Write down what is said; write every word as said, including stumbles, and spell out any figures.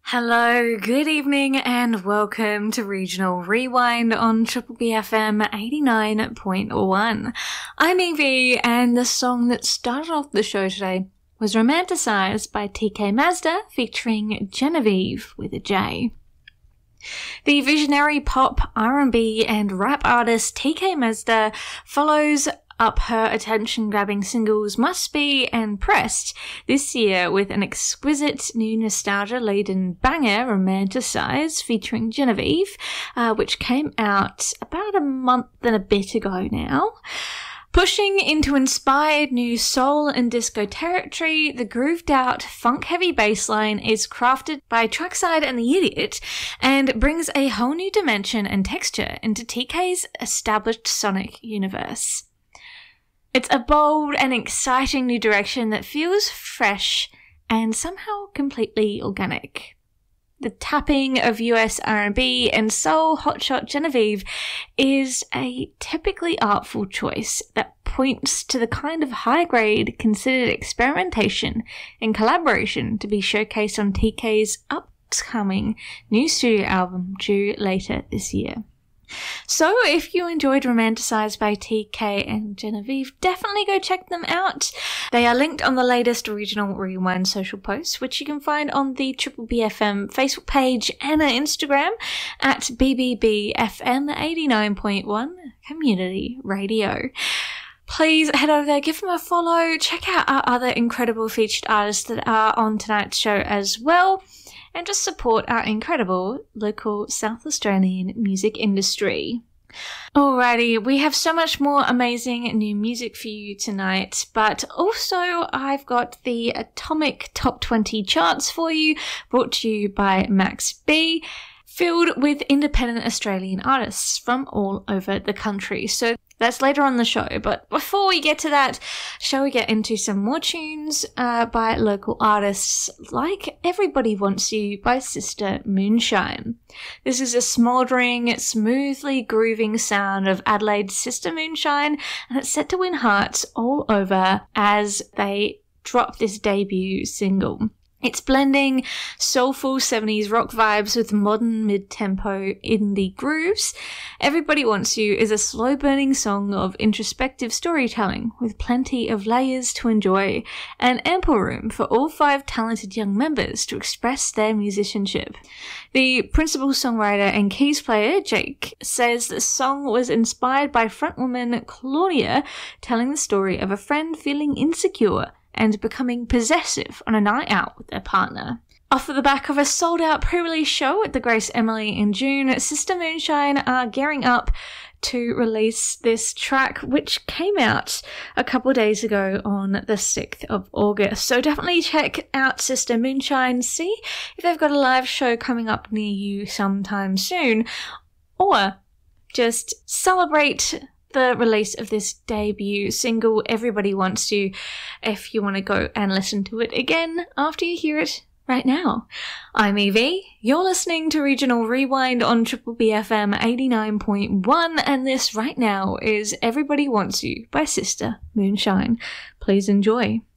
Hello, good evening, and welcome to Regional Rewind on Triple B F M eighty-nine point one. I'm Evie, and the song that started off the show today was Romanticized by T K Mazda featuring Genevieve with a J. The visionary pop, R and B, and rap artist T K Mazda follows up her attention-grabbing singles Must Be and Pressed this year with an exquisite new nostalgia-laden banger, Romanticized, featuring Genevieve, uh, which came out about a month and a bit ago now. Pushing into inspired new soul and disco territory, the grooved-out, funk-heavy bassline is crafted by Trackside and the Idiot and brings a whole new dimension and texture into T K's established sonic universe. It's a bold and exciting new direction that feels fresh and somehow completely organic. The tapping of U S R and B and soul hotshot Genevieve is a typically artful choice that points to the kind of high-grade, considered experimentation and collaboration to be showcased on T K's upcoming new studio album due later this year. So if you enjoyed Romanticized by T K and Genevieve, definitely go check them out. They are linked on the latest Regional Rewind social posts, which you can find on the Triple B F M Facebook page and our Instagram at B B B F M eighty-nine point one Community Radio. Please head over there, give them a follow, check out our other incredible featured artists that are on tonight's show as well, and just support our incredible local South Australian music industry. Alrighty, we have so much more amazing new music for you tonight, but also I've got the Atomic Top twenty charts for you, brought to you by Max B, filled with independent Australian artists from all over the country. So that's later on the show, but before we get to that, shall we get into some more tunes uh, by local artists like Everybody Wants You by Sister Moonshine. This is a smouldering, smoothly grooving sound of Adelaide's Sister Moonshine, and it's set to win hearts all over as they drop this debut single. It's blending soulful seventies rock vibes with modern mid-tempo indie grooves. Everybody Wants You is a slow-burning song of introspective storytelling with plenty of layers to enjoy and ample room for all five talented young members to express their musicianship. The principal songwriter and keys player, Jake, says the song was inspired by frontwoman Claudia telling the story of a friend feeling insecure and becoming possessive on a night out with their partner. Off of the back of a sold-out pre-release show at the Grace Emily in June, Sister Moonshine are gearing up to release this track, which came out a couple days ago on the sixth of August. So definitely check out Sister Moonshine, see if they've got a live show coming up near you sometime soon, or just celebrate the release of this debut single, Everybody Wants You, if you want to go and listen to it again after you hear it right now. I'm Evie, you're listening to Regional Rewind on Triple B F M eighty-nine point one, and this right now is Everybody Wants You by Sister Moonshine. Please enjoy.